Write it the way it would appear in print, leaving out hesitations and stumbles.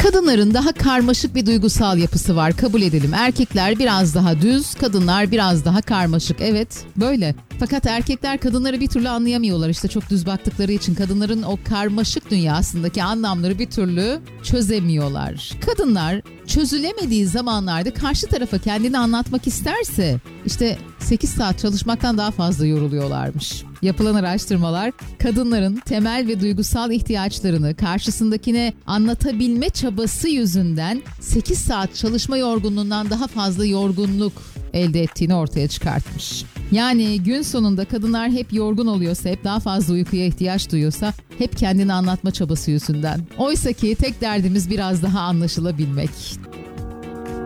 Kadınların daha karmaşık bir duygusal yapısı var, kabul edelim. Erkekler biraz daha düz, kadınlar biraz daha karmaşık. Evet, böyle. Fakat erkekler kadınları bir türlü anlayamıyorlar. İşte çok düz baktıkları için kadınların o karmaşık dünyasındaki anlamları bir türlü çözemiyorlar. Kadınlar çözülemediği zamanlarda karşı tarafa kendini anlatmak isterse işte 8 saat çalışmaktan daha fazla yoruluyorlarmış. Yapılan araştırmalar kadınların temel ve duygusal ihtiyaçlarını karşısındakine anlatabilme çabası yüzünden 8 saat çalışma yorgunluğundan daha fazla yorgunluk elde ettiğini ortaya çıkartmış. Yani gün sonunda kadınlar hep yorgun oluyorsa, hep daha fazla uykuya ihtiyaç duyuyorsa hep kendini anlatma çabası yüzünden. Oysa ki tek derdimiz biraz daha anlaşılabilmek.